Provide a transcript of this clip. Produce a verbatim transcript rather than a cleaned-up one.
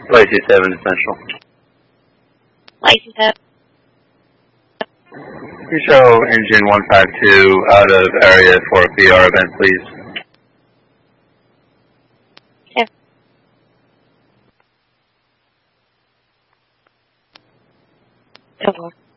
Lacey seven Essential. Lacey seven. You show engine one five two out of area for a P R event, please. Yeah. Come on.